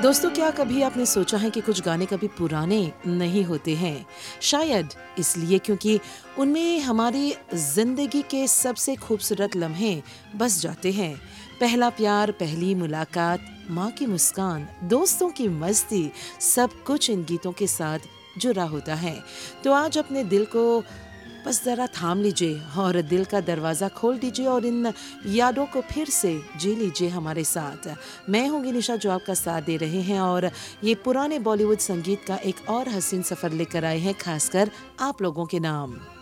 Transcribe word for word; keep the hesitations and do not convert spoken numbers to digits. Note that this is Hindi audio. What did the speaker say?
दोस्तों, क्या कभी आपने सोचा है कि कुछ गाने कभी पुराने नहीं होते हैं? शायद इसलिए क्योंकि उनमें हमारी जिंदगी के सबसे खूबसूरत लम्हे बस जाते हैं। पहला प्यार, पहली मुलाकात, माँ की मुस्कान, दोस्तों की मस्ती, सब कुछ इन गीतों के साथ जुड़ा होता है। तो आज अपने दिल को बस ज़रा थाम लीजिए और दिल का दरवाज़ा खोल दीजिए और इन यादों को फिर से जी लीजिए हमारे साथ। मैं हूँ गिनिशा जो आपका साथ दे रहे हैं और ये पुराने बॉलीवुड संगीत का एक और हसीन सफ़र लेकर आए हैं, खासकर आप लोगों के नाम।